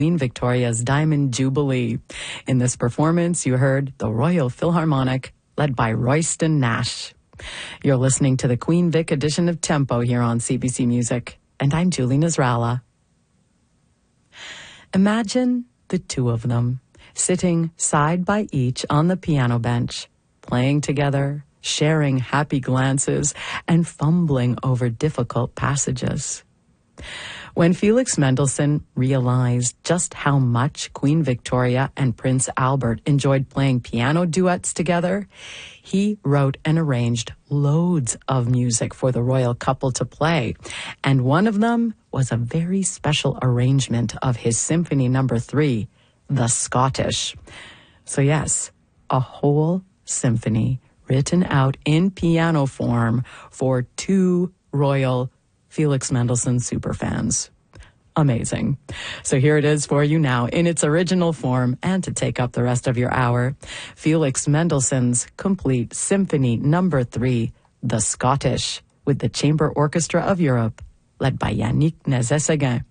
Queen Victoria's Diamond Jubilee. In this performance, you heard the Royal Philharmonic, led by Royston Nash. You're listening to the Queen Vic edition of Tempo here on CBC Music, and I'm Julie Nasrallah. Imagine the two of them sitting side by each on the piano bench, playing together, sharing happy glances, and fumbling over difficult passages. When Felix Mendelssohn realized just how much Queen Victoria and Prince Albert enjoyed playing piano duets together, he wrote and arranged loads of music for the royal couple to play. And one of them was a very special arrangement of his Symphony No. 3, The Scottish. So yes, a whole symphony written out in piano form for two royal Felix Mendelssohn superfans. Amazing. So here it is for you now in its original form, and to take up the rest of your hour, Felix Mendelssohn's complete Symphony No. 3, The Scottish, with the Chamber Orchestra of Europe, led by Yannick Nézet-Séguin.